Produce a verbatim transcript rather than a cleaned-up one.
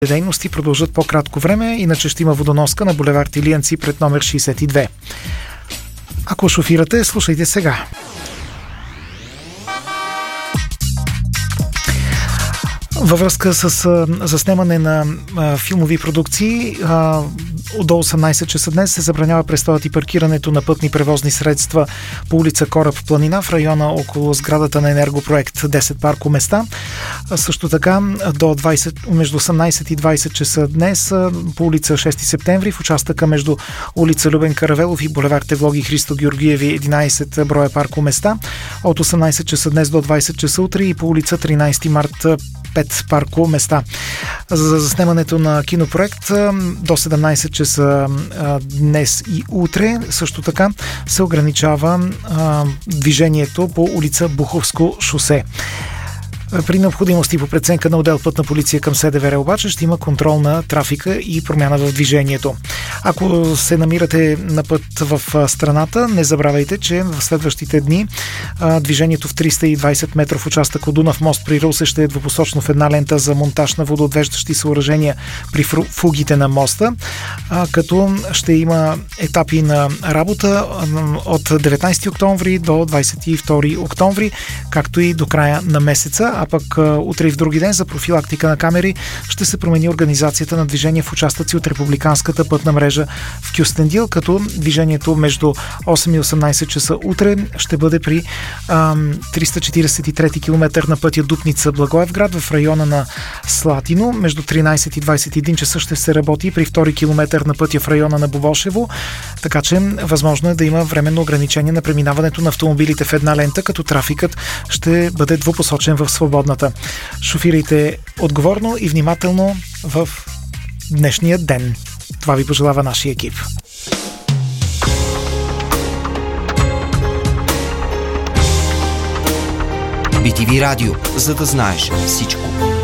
дейности продължат по-кратко време, иначе ще има водоноска на булевард Илиянци пред номер шейсет и две. Ако шофирате, слушайте сега. Във връзка с а, заснемане на а, филмови продукции, а, до осемнайсет часа днес се забранява престоят и паркирането на пътни превозни средства по улица Кораб Планина в района около сградата на Енергопроект десет паркоместа. А, също така до двайсет, между осемнайсет и двайсет часа днес а, по улица шести септември в участъка между улица Любен Каравелов и булевард Евлоги Христо Георгиеви единайсет броя паркоместа. От осемнайсет часа днес до двайсет часа утре и по улица тринайсети март пет паркоместа. За заснемането на кинопроект до седемнайсет часа днес и утре също така се ограничава движението по улица Буховско шосе. При необходимост и по преценка на отдел Пътна полиция към СДВР обаче ще има контрол на трафика и промяна в движението. Ако се намирате на път в страната, не забравяйте, че в следващите дни движението в триста и двайсет метров участък от Дунав мост при Русе ще е двупосочно в една лента за монтаж на водоотвеждащи съоръжения при фугите на моста, като ще има етапи на работа от деветнайсети октомври до двайсет и втори октомври, както и до края на месеца. А пък утре и в други ден за профилактика на камери ще се промени организацията на движение в участъци от републиканската пътна мрежа в Кюстендил, като движението между осем и осемнайсет часа утре ще бъде при ам, триста четирийсет и трети километър на пътя Дупница-Благоевград в района на Слатино. Между тринайсет и двайсет и един часа ще се работи при втори километър на пътя в района на Бобошево, така че възможно е да има временно ограничение на преминаването на автомобилите в една лента, като трафикът ще бъде двупосочен в свободната. Шофирайте отговорно и внимателно в днешния ден. Това ви пожелава нашия екип. би ти ви Радио, за да знаеш всичко.